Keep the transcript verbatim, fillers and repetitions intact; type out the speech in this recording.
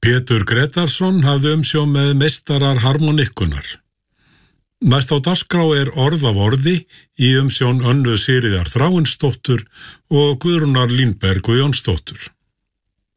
Pétur Gretarsson hafði umsjón með meistarar harmonikkunar. Næst á dagskrá er orð af orði í umsjón Önnu Sigríðar Þráinsdóttur og Guðrúnar Línberg Guðjónsdóttur.